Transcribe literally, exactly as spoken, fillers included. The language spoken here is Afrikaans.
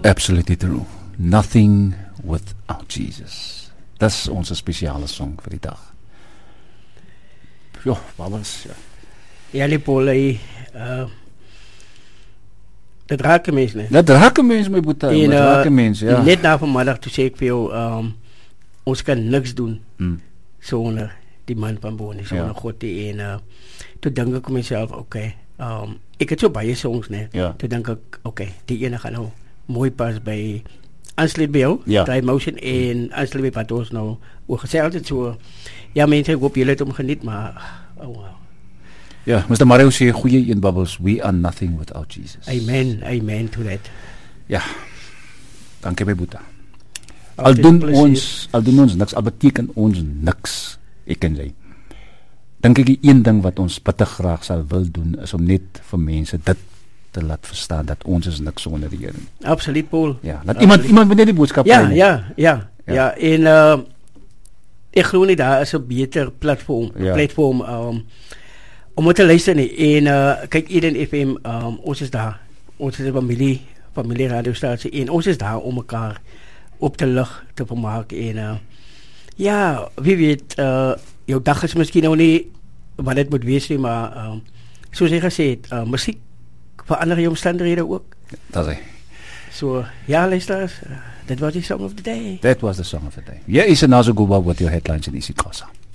Absolutely true. Nothing without Jesus. Dis ons spesiale song vir die dag. Jo, wat was ja. Ja, die Paul, uh, dat raak een mens, nee. Dat raak een mens, my boete. Dat uh, raak een mens, ja. Net na vanmiddag, toe sê ek vir jou, um, ons kan niks doen, hmm. sonder die man van Boni, sonder ja. God die en, uh, toe denk ek myself, oké, okay, um, ek het so baie songs, nee. Ja. Toe denk ek, oké, okay, die ene gaan nou mooi pas by aansluit by jou, ja. Dry Motion, en aansluit by wat ons nou oor gesê altyd so, ja mense, ek hoop julle het om geniet, maar, oh wow. Ja, mister Mario sê, goeie een Bubbles, we are nothing without Jesus. Amen, amen to that. Ja, dankie my boete. Al doen ons, al doen ons niks, al beteken ons niks, ek en jy. Dink ek die een ding wat ons bitter graag sal wil doen, is om net vir mense dit te laat verstaan, dat ons is niks sonder die Here. Absoluut, Paul. Ja, laat iemand, iemand moet net die boodskap ja, kry. Ja, ja, ja, ja, en uh, ek glo nie daar is 'n beter platform, ja. platform, um, om te luister nie, en uh, kyk Eden F M, um, ons is daar, ons is 'n familie, familie radiostasie, en ons is daar om mekaar op te lig, te vermaak, en uh, ja, wie weet, uh, jou dag is miskien nou nie wat dit moet wees nie, maar um, soos jy gesê het, uh, musiek verander jou omstandighede ook. Dat is hy. So, ja, luisteraars, uh, dit was die song of the day. That was the song of the day. Here is Nazo Guba with your headlines in isiXhosa.